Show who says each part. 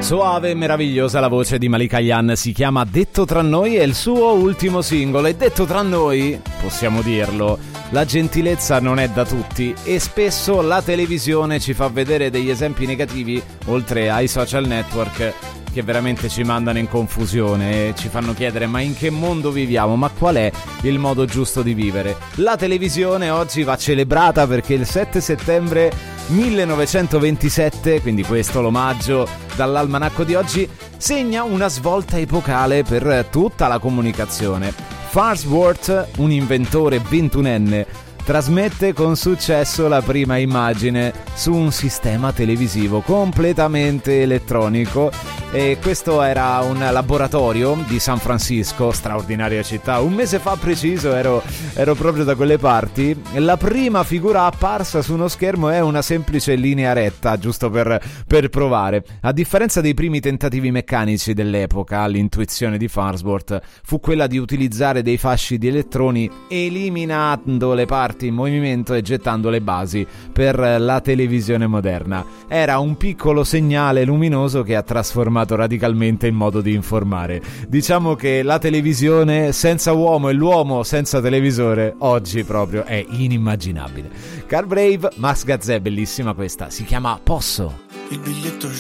Speaker 1: Suave e meravigliosa la voce di Malika Ayane, si chiama Detto tra noi, è il suo ultimo singolo. E detto tra noi, possiamo dirlo, la gentilezza non è da tutti e spesso la televisione ci fa vedere degli esempi negativi, oltre ai social network, che veramente ci mandano in confusione e ci fanno chiedere: ma in che mondo viviamo? Ma qual è il modo giusto di vivere? La televisione oggi va celebrata perché il 7 settembre 1927, quindi questo l'omaggio dall'almanacco di oggi, segna una svolta epocale per tutta la comunicazione. Farnsworth, un inventore 21enne, trasmette con successo la prima immagine su un sistema televisivo completamente elettronico, e questo era un laboratorio di San Francisco, straordinaria città. Un mese fa preciso ero proprio da quelle parti. La prima figura apparsa su uno schermo è una semplice linea retta, giusto per provare. A differenza dei primi tentativi meccanici dell'epoca, l'intuizione di Farnsworth fu quella di utilizzare dei fasci di elettroni eliminando le parti in movimento e gettando le basi per la televisione moderna. Era un piccolo segnale luminoso che ha trasformato radicalmente il modo di informare. Diciamo che la televisione senza uomo e l'uomo senza televisore oggi proprio è inimmaginabile. Car Brave, Max Gazzè, bellissima questa, si chiama Posso.
Speaker 2: Il biglietto